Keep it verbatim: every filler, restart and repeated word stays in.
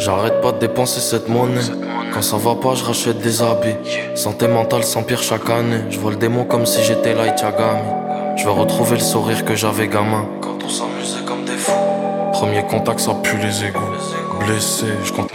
J'arrête pas de dépenser cette monnaie. Quand ça va pas, je rachète des habits. Santé mentale s'empire chaque année. Je vois le démon comme si j'étais Light Yagami. Je veux retrouver le sourire que j'avais gamin, quand on s'amusait comme des fous. Premier contact, ça pue les égouts. Blessé, je compte